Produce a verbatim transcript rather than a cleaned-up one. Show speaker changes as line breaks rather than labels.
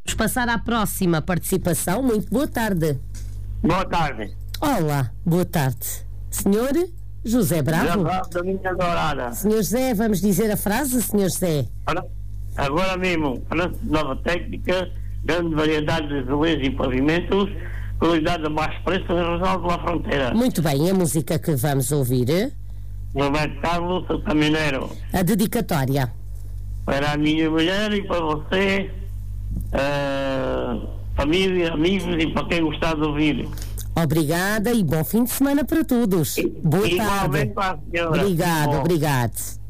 Vamos passar à próxima participação. Muito boa tarde.
Boa tarde.
Olá, boa tarde. Senhor José Bravo?
Bravo da minha dourada.
Senhor José, vamos dizer a frase, Senhor José?
Agora mesmo, a nossa nova técnica, grande variedade de azulejos e pavimentos, qualidade a mais preço em Resolve pela Fronteira.
Muito bem, a música que vamos ouvir?
Roberto Carlos, o caminheiro.
A dedicatória?
Para a minha mulher e para você, uh, família, amigos e para quem gostar de ouvir.
Obrigada e bom fim de semana para todos. Boa
Igualmente
tarde.
para a senhora.
Obrigado,
Bom.
obrigado.